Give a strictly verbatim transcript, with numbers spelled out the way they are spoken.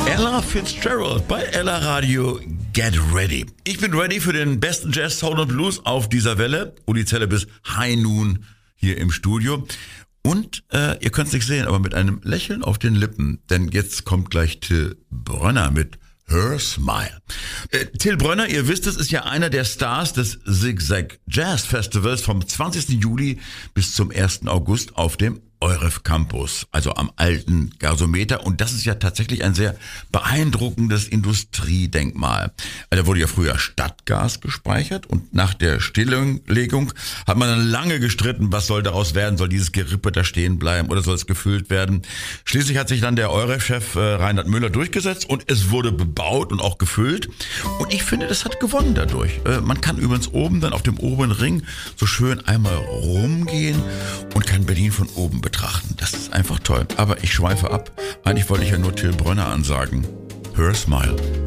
Ella Fitzgerald bei Ella Radio. Get ready. Ich bin ready für den besten Jazz, Soul und Blues auf dieser Welle. Uli Cellebis, High Noon hier im Studio. Und äh, ihr könnt es nicht sehen, aber mit einem Lächeln auf den Lippen. Denn jetzt kommt gleich Till Brönner mit Her Smile. Äh, Till Brönner, ihr wisst es, ist ja einer der Stars des Zigzag Jazz Festivals vom zwanzigsten Juli bis zum ersten August auf dem Euref Campus, also am alten Gasometer. Und das ist ja tatsächlich ein sehr beeindruckendes Industriedenkmal. Da wurde ja früher Stadtgas gespeichert und nach der Stilllegung hat man dann lange gestritten, was soll daraus werden? Soll dieses Gerippe da stehen bleiben oder soll es gefüllt werden? Schließlich hat sich dann der Euref-Chef äh, Reinhard Müller durchgesetzt und es wurde bebaut und auch gefüllt. Und ich finde, das hat gewonnen dadurch. Äh, man kann übrigens oben dann auf dem oberen Ring so schön einmal rumgehen und kann Berlin von oben betrachten. betrachten. Das ist einfach toll. Aber ich schweife ab. Eigentlich wollte ich ja nur Till Brönner ansagen. Her Smile.